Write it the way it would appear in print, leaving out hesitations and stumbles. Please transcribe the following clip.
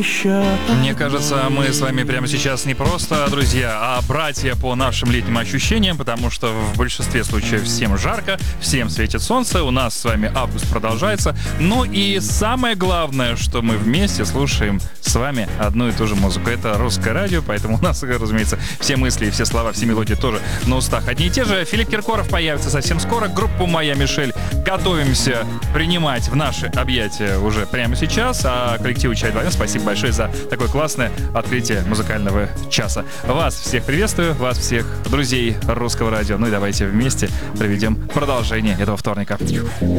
Мне кажется, мы с вами прямо сейчас не просто друзья, а братья по нашим летним ощущениям, потому что в большинстве случаев всем жарко, всем светит солнце, у нас с вами август продолжается. Ну и самое главное, что мы вместе слушаем с вами одну и ту же музыку. Это русское радио, поэтому у нас, разумеется, все мысли, все слова, все мелодии тоже на устах одни и те же. Филипп Киркоров появится совсем скоро. Группу «Моя Мишель» готовимся принимать в наши объятия уже прямо сейчас. А коллективу «Чай Двойной» спасибо большое за такое классное открытие музыкального часа. Вас всех приветствую, вас всех друзей русского радио. Ну и давайте вместе проведем продолжение этого вторника.